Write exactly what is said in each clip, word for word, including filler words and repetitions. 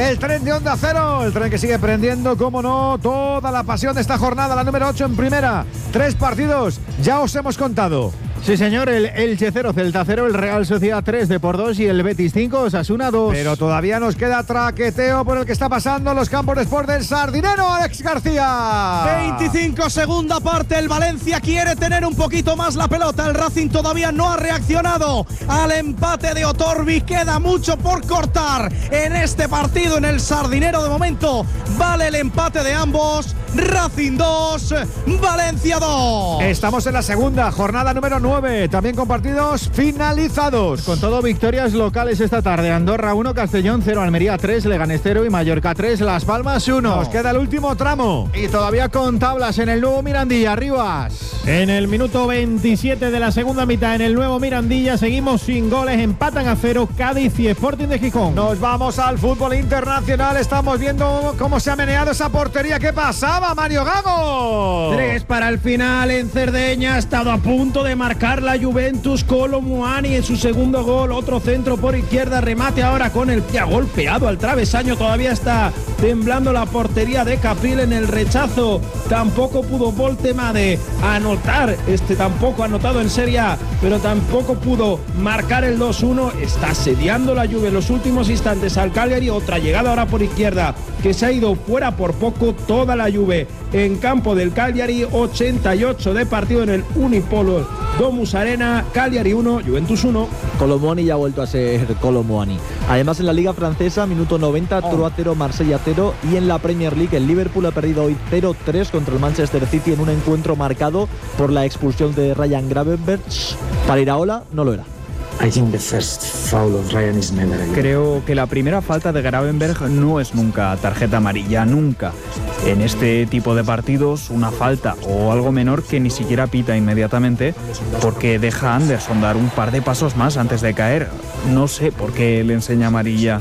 El tren de Onda Cero, el tren que sigue prendiendo, cómo no, toda la pasión de esta jornada, la número ocho en primera. Tres partidos, ya os hemos contado. Sí, señor, el Elche cero, Celta cero, el Real Sociedad tres, Depor dos y el Betis cinco, Osasuna dos. Pero todavía nos queda traqueteo por el que está pasando en los campos de Sport del Sardinero, Alex García. veinticinco, segunda parte, el Valencia quiere tener un poquito más la pelota, el Racing todavía no ha reaccionado al empate de Otorbi, queda mucho por cortar en este partido en el Sardinero. De momento vale el empate de ambos, Racing dos, Valencia dos. Estamos en la segunda, jornada número nueve, también con partidos finalizados. Con todo, victorias locales esta tarde. Andorra uno, Castellón cero, Almería tres, Leganés cero y Mallorca tres, Las Palmas uno. Nos queda el último tramo. Y todavía con tablas en el nuevo Mirandilla, Rivas. En el minuto veintisiete de la segunda mitad, en el nuevo Mirandilla, seguimos sin goles, empatan a cero Cádiz y Sporting de Gijón. Nos vamos al fútbol internacional, estamos viendo cómo se ha meneado esa portería. ¿Qué pasaba, Mario Gago? Tres para el final en Cerdeña, ha estado a punto de marcar la Juventus. Kolo Muani en su segundo gol, otro centro por izquierda, remate ahora con el pie golpeado al travesaño, todavía está temblando la portería de Capril en el rechazo, tampoco pudo Voltemade anotar, este tampoco ha anotado en Serie A, pero tampoco pudo marcar el dos uno, está asediando la Juve en los últimos instantes al Cagliari, otra llegada ahora por izquierda que se ha ido fuera por poco, toda la Juve en campo del Cagliari, ochenta y ocho de partido en el Unipolo Domus Arena, Cagliari uno, Juventus uno. Kolo Muani ya ha vuelto a ser Kolo Muani. Además, en la Liga Francesa, minuto noventa, oh. Troyes cero, Marsella cero. Y en la Premier League, el Liverpool ha perdido hoy cero tres contra el Manchester City en un encuentro marcado por la expulsión de Ryan Gravenberch. Para Iraola, no lo era. I think the first foul of Ryan is never again. Creo que la primera falta de Gravenberch no es nunca tarjeta amarilla, nunca. En este tipo de partidos, una falta o algo menor que ni siquiera pita inmediatamente porque deja a Anderson dar un par de pasos más antes de caer. No sé por qué le enseña amarilla.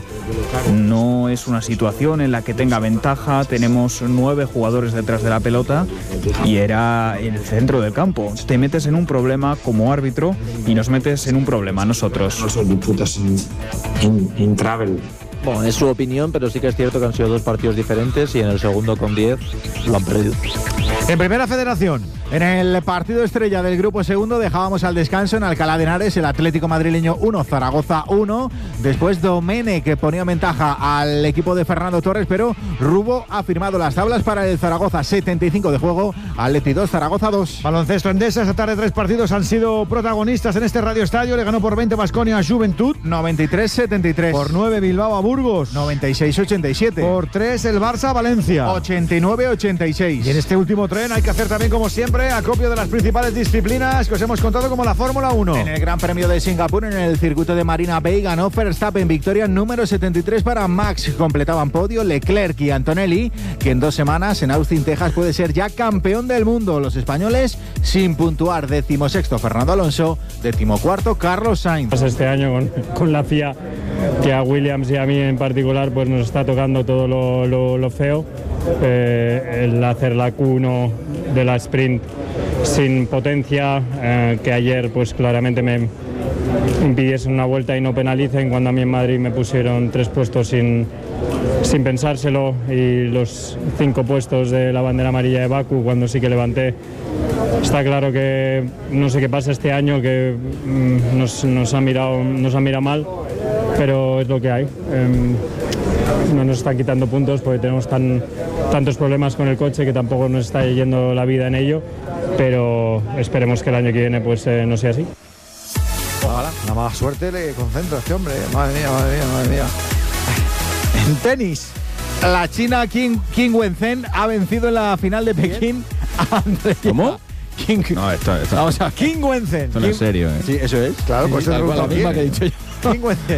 No es una situación en la que tenga ventaja. Tenemos nueve jugadores detrás de la pelota y era en el centro del campo. Te metes en un problema como árbitro y nos metes en un problema a nosotros. In, in travel. Bueno, es su opinión, pero sí que es cierto que han sido dos partidos diferentes y en el segundo con diez lo han perdido. En Primera Federación, en el partido estrella del grupo segundo dejábamos al descanso en Alcalá de Henares el Atlético madrileño uno, Zaragoza uno. Después Domene, que ponía en ventaja al equipo de Fernando Torres, pero Rubo ha firmado las tablas para el Zaragoza, setenta y cinco de juego, Atleti dos, Zaragoza dos. Baloncesto Endesa, esta tarde tres partidos han sido protagonistas en este Radio Estadio. Le ganó por veinte Baskonia a Juventud, noventa y tres setenta y tres. Por nueve Bilbao a Burgos, noventa y seis ochenta y siete. Por tres el Barça a Valencia, ochenta y nueve ochenta y seis. Y en este último tren hay que hacer también, como siempre, acopio de las principales disciplinas que os hemos contado, como la Fórmula uno. En el Gran Premio de Singapur, en el circuito de Marina Bay, ganó Verstappen, victoria número setenta y tres para Max. Completaban podio Leclerc y Antonelli, que en dos semanas en Austin, Texas, puede ser ya campeón del mundo. Los españoles sin puntuar, decimosexto Fernando Alonso, decimocuarto Carlos Sainz. Este año con, con la F I A, que a Williams y a mí en particular pues nos está tocando todo lo, lo, lo feo. Eh, el hacer la Q uno de la sprint sin potencia, eh, que ayer pues claramente me impidiesen una vuelta y no penalicen, cuando a mí en Madrid me pusieron tres puestos sin, sin pensárselo, y los cinco puestos de la bandera amarilla de Baku cuando sí que levanté. Está claro que no sé qué pasa este año, que mm, nos, nos, ha mirado, nos ha mirado mal, pero es lo que hay. Eh, no nos están quitando puntos porque tenemos tan, tantos problemas con el coche que tampoco nos está yendo la vida en ello, pero esperemos que el año que viene pues eh, no sea así. Ojalá, una mala suerte le concentra este hombre. Madre mía, madre mía, madre mía. En tenis, la china Qing, Qing Wenzhen ha vencido en la final de Pekín a Andrea. ¿Cómo? King, no, esto, esto, vamos a Qing Wenzhen. Esto no es serio, ¿eh? Sí, eso es. Claro, pues sí, es la misma que he dicho yo. Qing Wenzhen.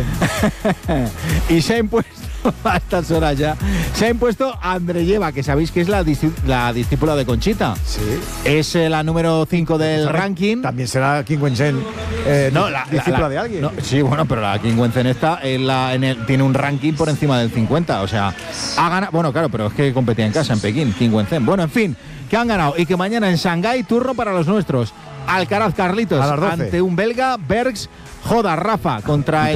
Y se ha impuesto a estas horas ya, se ha impuesto Andreyeva, que sabéis que es la, la discípula de Conchita. Sí. Es eh, la número cinco del ¿Sabes? ranking. También será Qing Wenzhen eh, no, la, discípula la, la, de alguien. No, sí, bueno, pero la Qing Wenzhen esta en la, en el, tiene un ranking por encima del cincuenta. O sea, ha ganado. Bueno, claro, pero es que competía en casa, en Pekín, Qing Wenzhen. Bueno, en fin, que han ganado y que mañana en Shanghái, turno para los nuestros. Alcaraz Carlitos a las doce. Ante un belga, Bergs, joda Rafa contra el